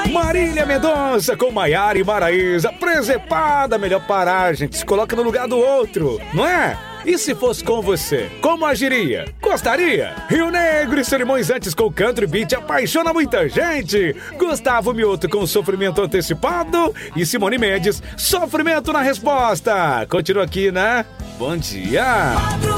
Marília Mendonça com Maiara e Maraísa. Presepada, melhor parar, gente. Se coloca no lugar do outro, não é? E se fosse com você, como agiria? Gostaria? Rio Negro e Cerimões Antes com Country Beat apaixona muita gente. Gustavo Mioto com Sofrimento Antecipado e Simone Mendes, Sofrimento na Resposta. Continua aqui, né? Bom dia.